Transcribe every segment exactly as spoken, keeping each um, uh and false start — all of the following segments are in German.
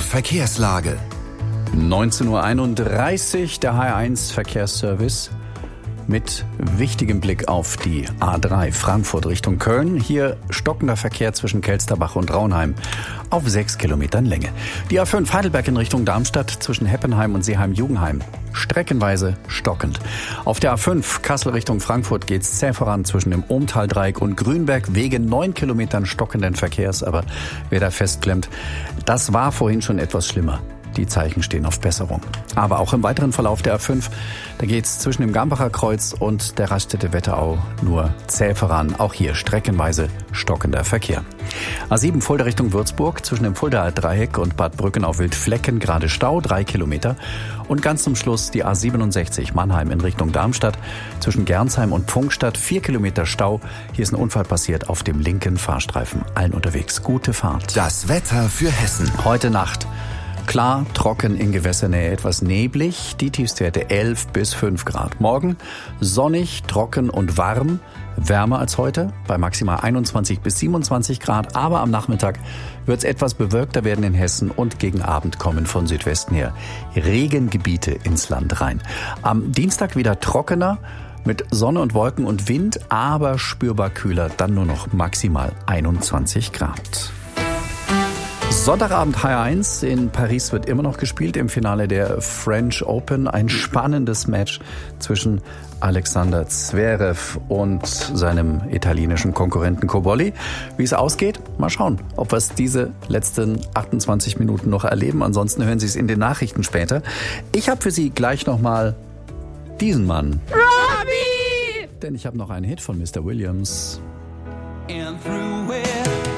Verkehrslage. neunzehn Uhr einunddreißig, der H R eins Verkehrsservice mit wichtigem Blick auf die A drei Frankfurt Richtung Köln. Hier stockender Verkehr zwischen Kelsterbach und Raunheim auf sechs Kilometern Länge. Die A fünf Heidelberg in Richtung Darmstadt zwischen Heppenheim und Seeheim-Jugenheim streckenweise stockend. Auf der A fünf Kassel Richtung Frankfurt geht's zäh voran zwischen dem Ohmtaldreieck und Grünberg wegen neun Kilometern stockenden Verkehrs. Aber wer da festklemmt, das war vorhin schon etwas schlimmer. Die Zeichen stehen auf Besserung. Aber auch im weiteren Verlauf der A fünf, da geht's zwischen dem Gambacher Kreuz und der Raststätte Wetterau nur zäh voran. Auch hier streckenweise stockender Verkehr. A sieben Fulda Richtung Würzburg zwischen dem Fuldaer Dreieck und Bad Brückenau-Wildflecken gerade Stau, drei Kilometer. Und ganz zum Schluss die A siebenundsechzig Mannheim in Richtung Darmstadt zwischen Gernsheim und Pfungstadt, vier Kilometer Stau. Hier ist ein Unfall passiert auf dem linken Fahrstreifen. Allen unterwegs gute Fahrt. Das Wetter für Hessen. Heute Nacht klar, trocken in Gewässernähe, etwas neblig, die Tiefstwerte elf bis fünf Grad. Morgen sonnig, trocken und warm, wärmer als heute, bei maximal einundzwanzig bis siebenundzwanzig Grad. Aber am Nachmittag wird es etwas bewölkter werden in Hessen und gegen Abend kommen von Südwesten her Regengebiete ins Land rein. Am Dienstag wieder trockener, mit Sonne und Wolken und Wind, aber spürbar kühler, dann nur noch maximal einundzwanzig Grad. Sonntagabend H R eins in Paris wird immer noch gespielt im Finale der French Open. Ein spannendes Match zwischen Alexander Zverev und seinem italienischen Konkurrenten Cobolli. Wie es ausgeht, mal schauen, ob wir es diese letzten achtundzwanzig Minuten noch erleben. Ansonsten hören Sie es in den Nachrichten später. Ich habe für Sie gleich nochmal diesen Mann. Robbie! Denn ich habe noch einen Hit von Mister Williams. And through it.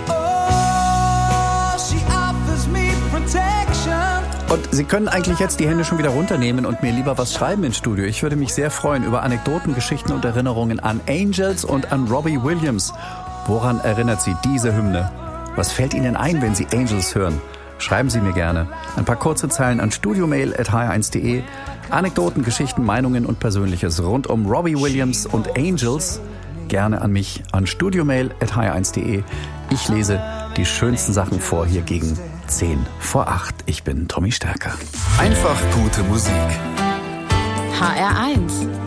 Und Sie können eigentlich jetzt die Hände schon wieder runternehmen und mir lieber was schreiben ins Studio. Ich würde mich sehr freuen über Anekdoten, Geschichten und Erinnerungen an Angels und an Robbie Williams. Woran erinnert Sie diese Hymne? Was fällt Ihnen ein, wenn Sie Angels hören? Schreiben Sie mir gerne ein paar kurze Zeilen an studiomail at h r eins punkt de. Anekdoten, Geschichten, Meinungen und Persönliches rund um Robbie Williams und Angels. Gerne an mich an studiomail at h r eins punkt de. Ich lese die schönsten Sachen vor hier gegen zehn vor acht. Ich bin Tommy Stärker. Einfach gute Musik. H R eins